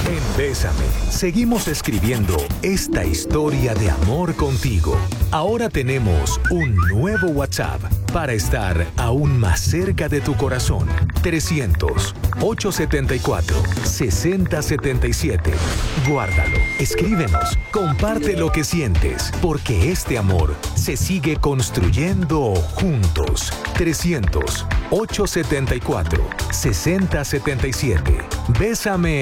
En Bésame, seguimos escribiendo esta historia de amor contigo. Ahora tenemos un nuevo WhatsApp para estar aún más cerca de tu corazón. 300-874-6077. Guárdalo, escríbenos, comparte lo que sientes, porque este amor se sigue construyendo juntos. 300-874-6077. Bésame.